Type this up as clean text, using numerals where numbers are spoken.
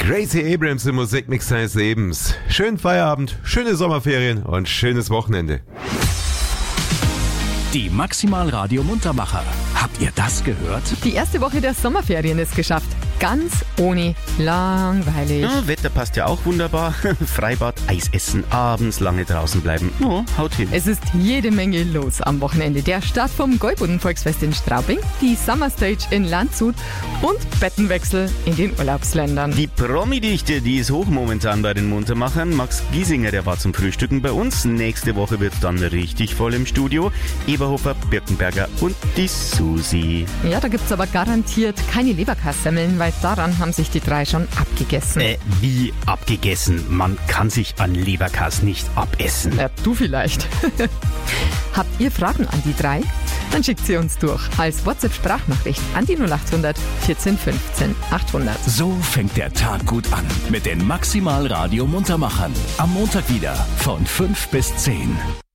Gracie Abrams im Musikmix seines Lebens. Schönen Feierabend, schöne Sommerferien und schönes Wochenende. Die Maximal Radio Muntermacher. Habt ihr das gehört? Die erste Woche der Sommerferien ist geschafft. Ganz ohne langweilig. Ja, Wetter passt ja auch wunderbar. Freibad, Eis essen, abends lange draußen bleiben. Oh, haut hin. Es ist jede Menge los am Wochenende. Der Start vom Gäuboden-Volksfest in Straubing, die Summer Stage in Landshut und Bettenwechsel in den Urlaubsländern. Die Promi-Dichte, die ist hoch momentan bei den Muntermachern. Max Giesinger, der war zum Frühstücken bei uns. Nächste Woche wird dann richtig voll im Studio. Eberhofer, Birkenberger und die Susi. Ja, da gibt's aber garantiert keine Leberkassemmeln, weil daran haben sich die drei schon abgegessen. Wie abgegessen? Man kann sich an Leberkas nicht abessen. Ja, du vielleicht. Habt ihr Fragen an die drei? Dann schickt sie uns durch als WhatsApp-Sprachnachricht an die 0800 14 15 800. So fängt der Tag gut an mit den Maximal Radio Muntermachern. Am Montag wieder von 5 bis 10.